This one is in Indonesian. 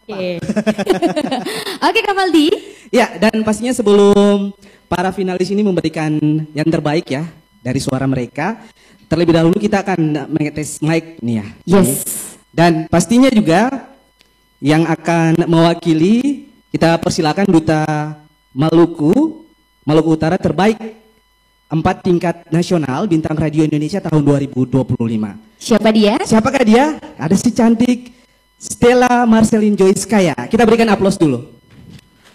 Oke. Oke Kak Faldi. Ya, dan pastinya sebelum para finalis ini memberikan yang terbaik ya dari suara mereka, terlebih dahulu kita akan mengetes mic nih ya. Yes. Dan pastinya juga yang akan mewakili, kita persilakan Duta Maluku Utara terbaik 4 tingkat nasional Bintang Radio Indonesia tahun 2025. Siapa dia? Siapakah dia? Ada si cantik Stella Marceline Joyce Kaya. Kita berikan aplaus dulu.